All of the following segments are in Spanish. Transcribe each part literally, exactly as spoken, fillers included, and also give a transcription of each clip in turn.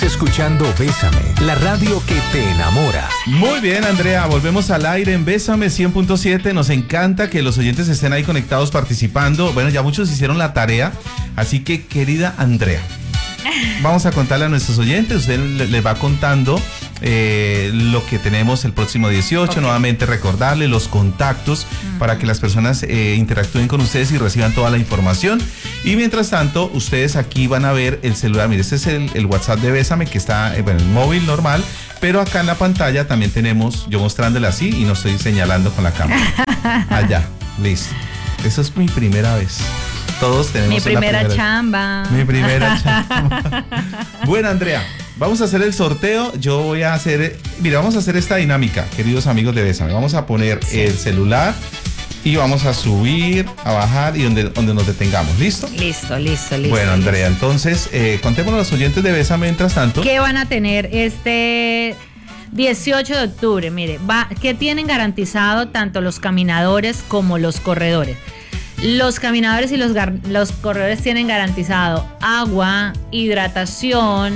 escuchando Bésame, la radio que te enamora. Muy bien, Andrea, volvemos al aire en Bésame cien punto siete. Nos encanta que los oyentes estén ahí conectados participando. Bueno, ya muchos hicieron la tarea, así que, querida Andrea, vamos a contarle a nuestros oyentes. Usted les va contando eh, lo que tenemos el próximo dieciocho. Okay. Nuevamente recordarle los contactos uh-huh. para que las personas eh, interactúen con ustedes y reciban toda la información. Y mientras tanto, ustedes aquí van a ver el celular. Mire, este es el, el WhatsApp de Bésame, que está, eh, bueno, el móvil normal, pero acá en la pantalla también tenemos, yo mostrándole así y no estoy señalando con la cámara. Allá, listo. Eso es mi primera vez. Todos tenemos mi primera, primera chamba. Mi primera chamba. Bueno, Andrea, vamos a hacer el sorteo. Yo voy a hacer, mira, vamos a hacer esta dinámica, queridos amigos de Bésame. Vamos a poner sí. el celular y vamos a subir, a bajar y donde, donde nos detengamos. ¿Listo? Listo, listo, listo. Bueno, Andrea, listo. entonces, eh, contémonos a los oyentes de Bésame mientras tanto. ¿Qué van a tener este dieciocho de octubre? Mire, va, ¿qué tienen garantizado tanto los caminadores como los corredores? Los caminadores y los, los corredores tienen garantizado agua, hidratación,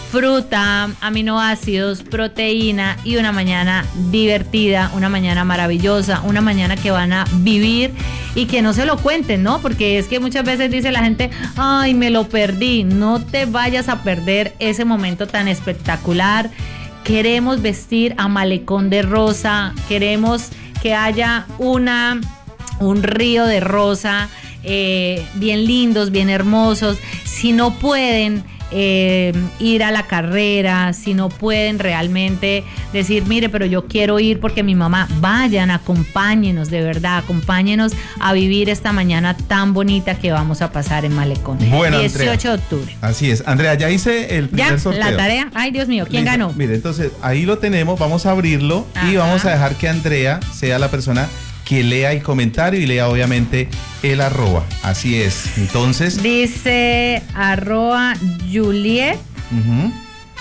fruta, aminoácidos, proteína y una mañana divertida, una mañana maravillosa, una mañana que van a vivir y que no se lo cuenten, ¿no? Porque es que muchas veces dice la gente, ay, me lo perdí. No te vayas a perder ese momento tan espectacular. Queremos vestir a Malecón de rosa, queremos que haya una... un río de rosa, eh, bien lindos, bien hermosos. Si no pueden eh, ir a la carrera, si no pueden realmente decir, mire, pero yo quiero ir porque mi mamá, vayan, acompáñenos, de verdad, acompáñenos a vivir esta mañana tan bonita que vamos a pasar en Malecón. Bueno, dieciocho de octubre. Así es. Andrea, ya hice el primer ¿Ya? sorteo. La tarea. Ay, Dios mío, ¿quién Listo. ganó? Mire, entonces ahí lo tenemos, vamos a abrirlo. Ajá. Y vamos a dejar que Andrea sea la persona que lea el comentario y lea obviamente el arroba. Así es. Entonces. Dice arroba Juliet. Uh-huh.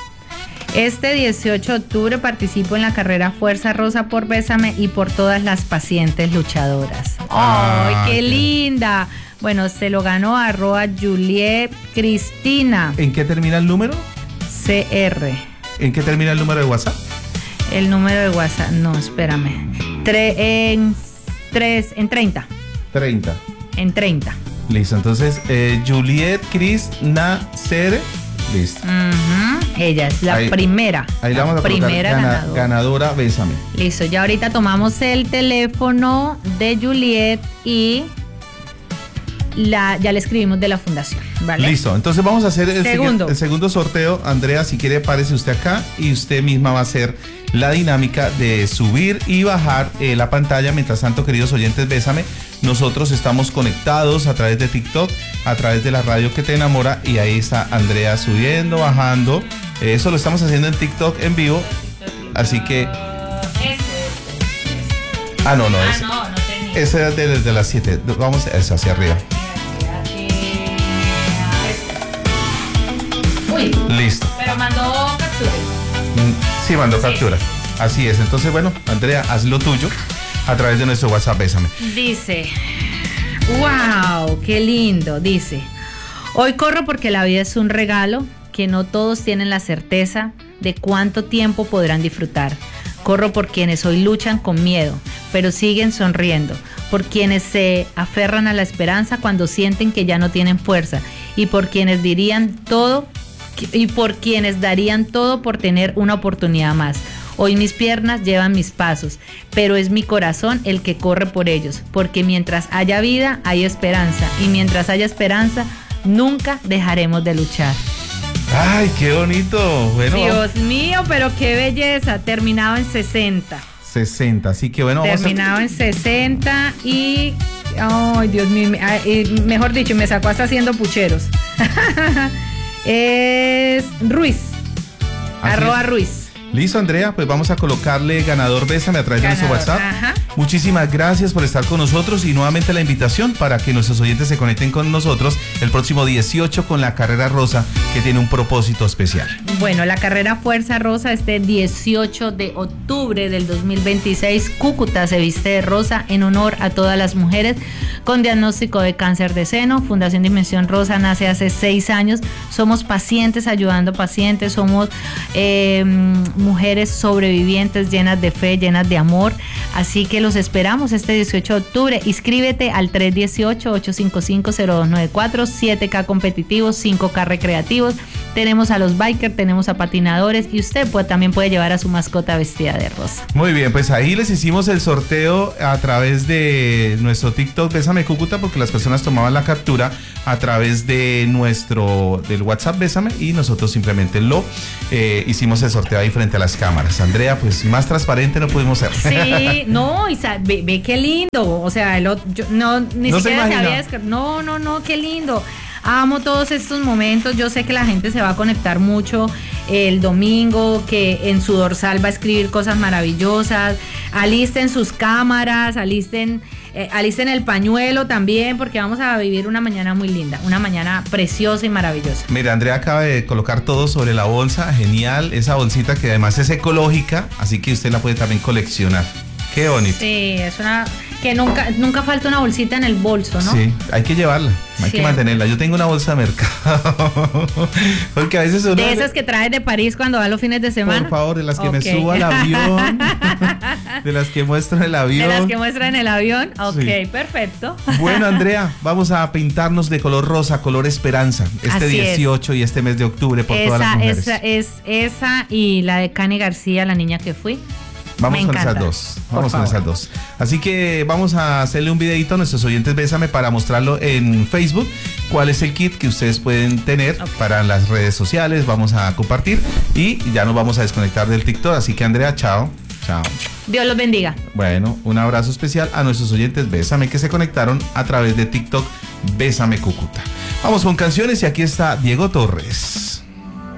Este dieciocho de octubre participo en la carrera Fuerza Rosa por Bésame y por todas las pacientes luchadoras. ¡Ay, ah, qué okay. linda! Bueno, se lo ganó arroba Juliet Cristina. ¿En qué termina el número? C R. ¿En qué termina el número de WhatsApp? El número de WhatsApp, no, espérame. Tre en Tres, en treinta. treinta. En treinta. Listo, entonces, eh, Juliet Cris Nacer. Listo. Uh-huh. Ella es la ahí, primera. Ahí la la vamos a primera gana, ganadora. ganadora, Bésame. Listo, ya ahorita tomamos el teléfono de Juliet y la, ya le escribimos de la fundación, ¿vale? Listo, entonces vamos a hacer el segundo, el segundo sorteo. Andrea, si quiere, párese usted acá y usted misma va a hacer la dinámica de subir y bajar eh, la pantalla. Mientras tanto, queridos oyentes, Bésame, nosotros estamos conectados a través de TikTok, a través de la radio que te enamora, y ahí está Andrea subiendo, bajando. Eh, eso lo estamos haciendo en TikTok en vivo, así que... Ah, no, no, ese, ah, no, no ese es desde las siete. Vamos a eso, hacia arriba. Uy, listo. Pero mandó capturas. Sí, mandó capturas. Así es. Entonces, bueno, Andrea, haz lo tuyo a través de nuestro WhatsApp, Bésame. Dice, wow, qué lindo. Dice, hoy corro porque la vida es un regalo que no todos tienen la certeza de cuánto tiempo podrán disfrutar. Corro por quienes hoy luchan con miedo, pero siguen sonriendo. Por quienes se aferran a la esperanza cuando sienten que ya no tienen fuerza. Y por quienes dirían todo y por quienes darían todo por tener una oportunidad más. Hoy mis piernas llevan mis pasos, pero es mi corazón el que corre por ellos, porque mientras haya vida, hay esperanza, y mientras haya esperanza, nunca dejaremos de luchar. ¡Ay, qué bonito! Bueno, Dios mío, pero qué belleza. Terminado en sesenta. sesenta, así que bueno, vamos Terminado a... en sesenta y... ¡Ay, Dios mío! Mejor dicho, me sacó hasta haciendo pucheros. Es Ruiz. Así Arroba es. Ruiz. Listo, Andrea, pues vamos a colocarle ganador Bésame a través ganador, de nuestro WhatsApp. Ajá. Muchísimas gracias por estar con nosotros y nuevamente la invitación para que nuestros oyentes se conecten con nosotros el próximo dieciocho con la Carrera Rosa, que tiene un propósito especial. Bueno, la Carrera Fuerza Rosa este dieciocho de octubre del dos mil veintiséis, Cúcuta se viste de rosa en honor a todas las mujeres con diagnóstico de cáncer de seno. Fundación Dimensión Rosa nace hace seis años. Somos pacientes ayudando pacientes, somos eh, mujeres sobrevivientes llenas de fe, llenas de amor. Así que los esperamos este dieciocho de octubre. Inscríbete al tres uno ocho, ocho cinco cinco, cero dos nueve cuatro, siete K competitivos, cinco K recreativos. Tenemos a los bikers, tenemos a patinadores y usted puede, también puede llevar a su mascota vestida de rosa. Muy bien, pues ahí les hicimos el sorteo a través de nuestro TikTok Bésame Cúcuta, porque las personas tomaban la captura a través de nuestro del WhatsApp Bésame y nosotros simplemente lo eh, hicimos el sorteo ahí frente a las cámaras. Andrea, pues más transparente no pudimos ser. Sí, no, Isa, ve, ve qué lindo, o sea, el otro, yo, no, ni no siquiera se sabía, no, no, no, qué lindo. Amo todos estos momentos. Yo sé que la gente se va a conectar mucho el domingo, que en su dorsal va a escribir cosas maravillosas. Alisten sus cámaras, alisten, eh, alisten el pañuelo también, porque vamos a vivir una mañana muy linda, una mañana preciosa y maravillosa. Mira, Andrea acaba de colocar todo sobre la bolsa, genial, esa bolsita que además es ecológica, así que usted la puede también coleccionar. Qué bonito. Sí, es una... que nunca, nunca falta una bolsita en el bolso, ¿no? Sí, hay que llevarla, hay que mantenerla. Yo tengo una bolsa de mercado. Porque a veces uno... De esas que traes de París cuando va los fines de semana. Por favor, de las que okay. me subo al avión. De las que muestro en el avión. De las que muestro en el avión. Ok, sí. Perfecto. Bueno, Andrea, vamos a pintarnos de color rosa, color esperanza. Este Así dieciocho es. Y este mes de octubre por esa, todas las mujeres. Esa es esa y la de Cani García, La Niña que Fui. Vamos con esas dos, vamos con esas dos. Así que vamos a hacerle un videito a nuestros oyentes Bésame para mostrarlo en Facebook. ¿Cuál es el kit que ustedes pueden tener okay. para las redes sociales? Vamos a compartir y ya nos vamos a desconectar del TikTok. Así que Andrea, chao. Chao. Dios los bendiga. Bueno, un abrazo especial a nuestros oyentes Bésame que se conectaron a través de TikTok Bésame Cúcuta. Vamos con canciones y aquí está Diego Torres.